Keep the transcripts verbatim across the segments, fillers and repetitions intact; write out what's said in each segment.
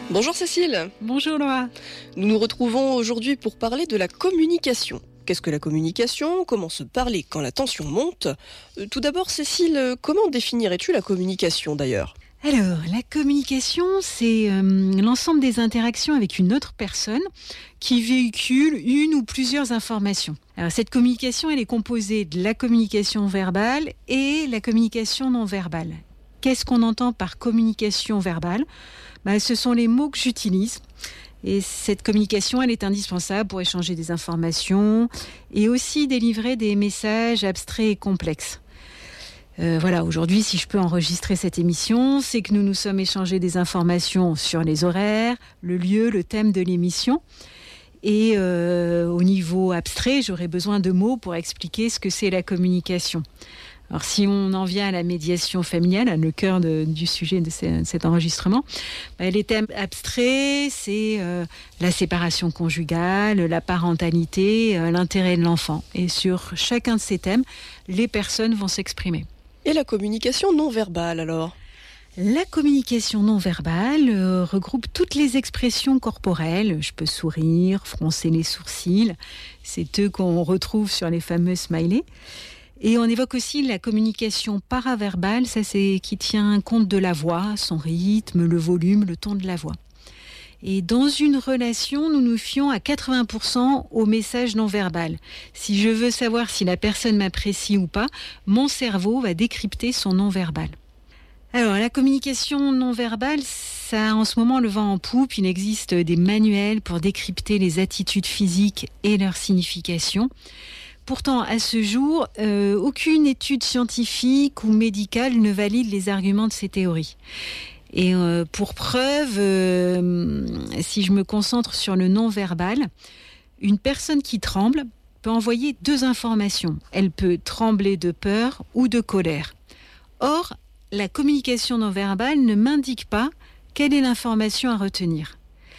Bonjour Cécile. Bonjour Laura. Nous nous retrouvons aujourd'hui pour parler de la communication. Qu'est-ce que la communication ? Comment se parler quand la tension monte ? euh, Tout d'abord Cécile, comment définirais-tu la communication d'ailleurs ? Alors, la communication, c'est euh, l'ensemble des interactions avec une autre personne qui véhicule une ou plusieurs informations. Alors, cette communication, elle est composée de la communication verbale et la communication non verbale. Qu'est-ce qu'on entend par communication verbale ? Ben, ce sont les mots que j'utilise. Et cette communication, elle est indispensable pour échanger des informations et aussi délivrer des messages abstraits et complexes. Euh, voilà, aujourd'hui, si je peux enregistrer cette émission, c'est que nous nous sommes échangés des informations sur les horaires, le lieu, le thème de l'émission. Et euh, au niveau abstrait, j'aurais besoin de mots pour expliquer ce que c'est la communication. Alors, si on en vient à la médiation familiale, le cœur de, du sujet de, ce, de cet enregistrement, ben, les thèmes abstraits, c'est euh, la séparation conjugale, la parentalité, euh, l'intérêt de l'enfant. Et sur chacun de ces thèmes, les personnes vont s'exprimer. Et la communication non verbale alors ? La communication non verbale euh, regroupe toutes les expressions corporelles. Je peux sourire, froncer les sourcils. C'est eux qu'on retrouve sur les fameux smileys. Et on évoque aussi la communication paraverbale, ça c'est qui tient compte de la voix, son rythme, le volume, le ton de la voix. Et dans une relation, nous nous fions à quatre-vingts pour cent au message non verbal. Si je veux savoir si la personne m'apprécie ou pas, mon cerveau va décrypter son non verbal. Alors, la communication non verbale, ça a en ce moment le vent en poupe. Il existe des manuels pour décrypter les attitudes physiques et leur signification. Pourtant, à ce jour, euh, aucune étude scientifique ou médicale ne valide les arguments de ces théories. Et euh, pour preuve, euh, si je me concentre sur le non-verbal, une personne qui tremble peut envoyer deux informations. Elle peut trembler de peur ou de colère. Or, la communication non-verbale ne m'indique pas quelle est l'information à retenir.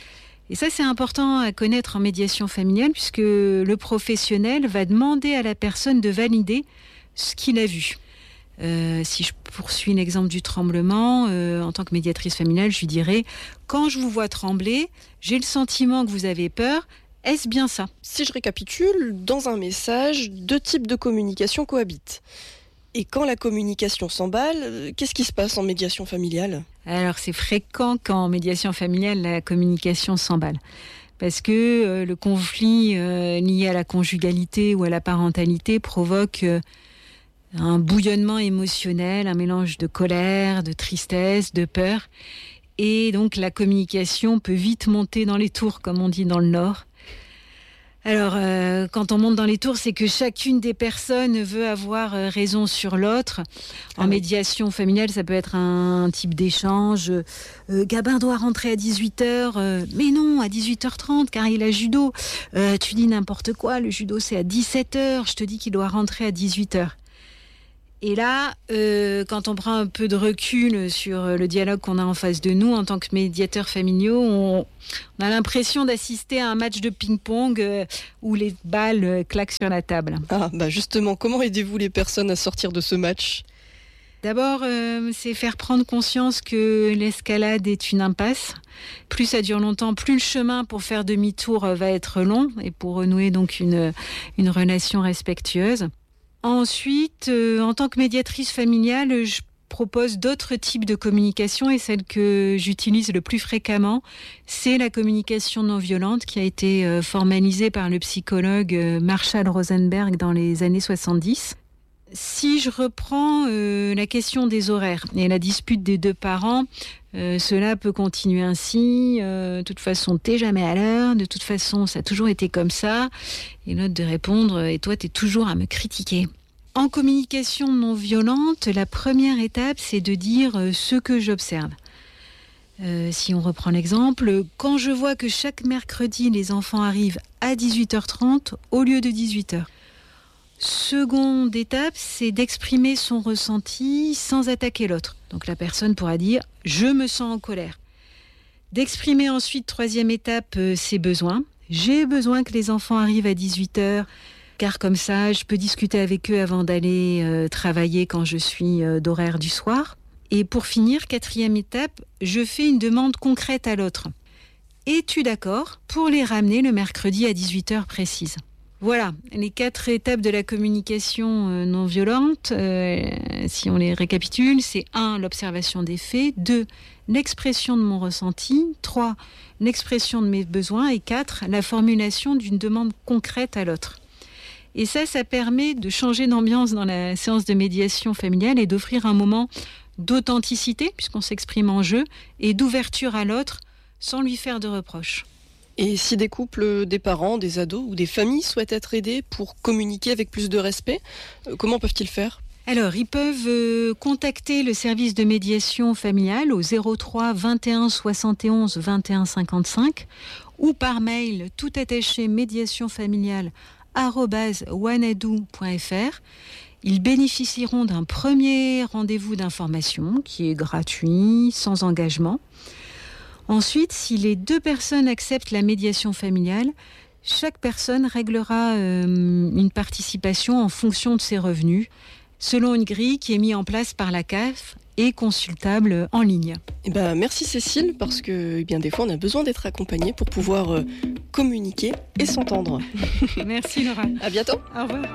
Et ça, c'est important à connaître en médiation familiale puisque le professionnel va demander à la personne de valider ce qu'il a vu. Euh, si je poursuis l'exemple du tremblement, euh, en tant que médiatrice familiale, je lui dirais « Quand je vous vois trembler, j'ai le sentiment que vous avez peur. Est-ce bien ça ?» Si je récapitule, dans un message, deux types de communication cohabitent. Et quand la communication s'emballe, qu'est-ce qui se passe en médiation familiale ? Alors, c'est fréquent qu'en médiation familiale, la communication s'emballe. Parce que euh, le conflit euh, lié à la conjugalité ou à la parentalité provoque euh, un bouillonnement émotionnel, un mélange de colère, de tristesse, de peur. Et donc, la communication peut vite monter dans les tours, comme on dit dans le Nord. Alors, euh, quand on monte dans les tours, c'est que chacune des personnes veut avoir euh, raison sur l'autre. En ah oui. médiation familiale, ça peut être un, un type d'échange. Euh, Gabin doit rentrer à dix-huit heures. Euh, mais non, à dix-huit heures trente, car il a judo. Euh, tu dis n'importe quoi, le judo c'est à dix-sept heures. Je te dis qu'il doit rentrer à dix-huit heures. Et là, euh, quand on prend un peu de recul sur le dialogue qu'on a en face de nous, en tant que médiateurs familiaux, on, on a l'impression d'assister à un match de ping-pong euh, où les balles euh, claquent sur la table. Ah, bah justement, comment aidez-vous les personnes à sortir de ce match ? D'abord, euh, c'est faire prendre conscience que l'escalade est une impasse. Plus ça dure longtemps, plus le chemin pour faire demi-tour va être long et pour renouer donc une, une relation respectueuse. Ensuite, euh, en tant que médiatrice familiale, je propose d'autres types de communication et celle que j'utilise le plus fréquemment, c'est la communication non violente qui a été euh, formalisée par le psychologue euh, Marshall Rosenberg dans les années soixante-dix. Si je reprends euh, la question des horaires et la dispute des deux parents, euh, cela peut continuer ainsi. Euh, de toute façon, t'es jamais à l'heure. De toute façon, ça a toujours été comme ça. Et l'autre de répondre, et toi, t'es toujours à me critiquer. En communication non violente, la première étape, c'est de dire ce que j'observe. Euh, si on reprend l'exemple, quand je vois que chaque mercredi, les enfants arrivent à dix-huit heures trente au lieu de dix-huit heures. Seconde étape, c'est d'exprimer son ressenti sans attaquer l'autre. Donc la personne pourra dire « je me sens en colère ». D'exprimer ensuite, troisième étape, euh, ses besoins. J'ai besoin que les enfants arrivent à dix-huit heures, car comme ça, je peux discuter avec eux avant d'aller euh, travailler quand je suis euh, d'horaire du soir. Et pour finir, quatrième étape, je fais une demande concrète à l'autre. Es-tu d'accord pour les ramener le mercredi à dix-huit heures précise ? Voilà, les quatre étapes de la communication euh, non violente, euh, si on les récapitule, c'est un, l'observation des faits, deux, l'expression de mon ressenti, trois, l'expression de mes besoins et quatre, la formulation d'une demande concrète à l'autre. Et ça, ça permet de changer d'ambiance dans la séance de médiation familiale et d'offrir un moment d'authenticité, puisqu'on s'exprime en jeu, et d'ouverture à l'autre sans lui faire de reproches. Et si des couples, des parents, des ados ou des familles souhaitent être aidés pour communiquer avec plus de respect, euh, comment peuvent-ils faire ? Alors, ils peuvent euh, contacter le service de médiation familiale au zéro trois vingt et un soixante et onze vingt et un cinquante-cinq ou par mail tout attaché médiation familiale arobase wanadoo point f r. Ils bénéficieront d'un premier rendez-vous d'information qui est gratuit, sans engagement. Ensuite, si les deux personnes acceptent la médiation familiale, chaque personne réglera euh, une participation en fonction de ses revenus, selon une grille qui est mise en place par la C A F et consultable en ligne. Eh ben, merci Cécile, parce que eh bien, des fois on a besoin d'être accompagné pour pouvoir euh, communiquer et s'entendre. Merci Laura. À bientôt. Au revoir.